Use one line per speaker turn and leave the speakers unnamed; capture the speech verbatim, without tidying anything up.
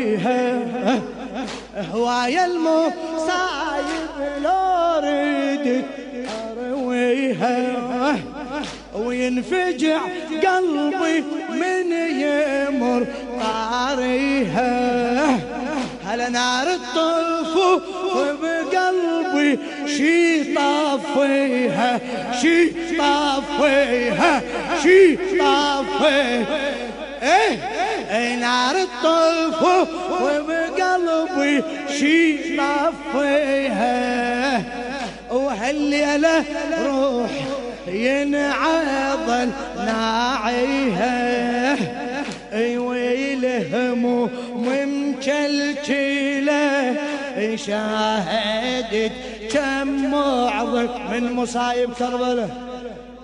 هوايا المصايب لو ردت ارويها وينفجع قلبي من يمر طاريها. هلا نار الطفو بقلبي شي طفيها شي طفيها شي طفيها. ايه ايه نار الطفو وبقلبي شي طفيها. وهالليلة روح ينعضل ناعيها. اي ويلهم ممجلجلة شاهدت كم معظم من مصايب كربلاء.